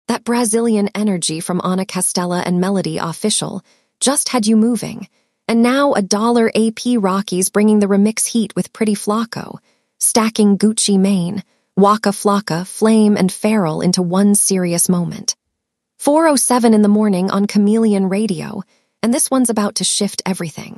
That Brazilian energy from Ana Castella and Melody Official just had you moving. And now $1 AP Rockies bringing the remix heat with Pretty Flocko, stacking Gucci Mane, Waka Flocka, Flame, and Feral into one serious moment. 4:07 in the morning on Chameleon Radio, and this one's about to shift everything.